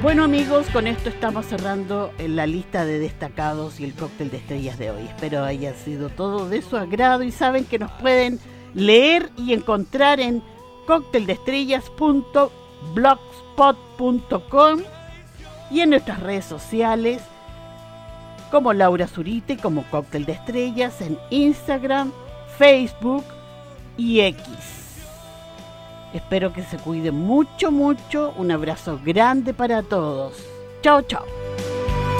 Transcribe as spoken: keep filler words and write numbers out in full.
Bueno amigos, con esto estamos cerrando la lista de destacados y el cóctel de estrellas de hoy. Espero haya sido todo de su agrado y saben que nos pueden leer y encontrar en cóctel de estrellas punto blogspot punto com y en nuestras redes sociales como Laura Zurita y como Cóctel de Estrellas en Instagram, Facebook y X. Espero que se cuiden mucho, mucho. Un abrazo grande para todos. Chao, chao.